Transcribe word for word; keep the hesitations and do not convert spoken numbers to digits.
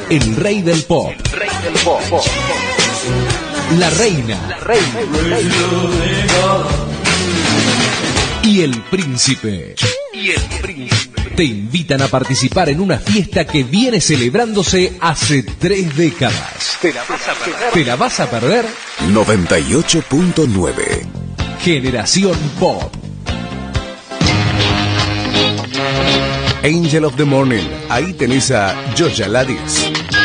el rey del pop. El rey del pop. La reina. La reina. Y el príncipe. Y el príncipe. Te invitan a participar en una fiesta que viene celebrándose hace tres décadas. ¿Te la vas a perder? ¿Te la vas a perder? noventa y ocho punto nueve. Generación Pop. Angel of the Morning. Ahí tenés a Joya Ladis.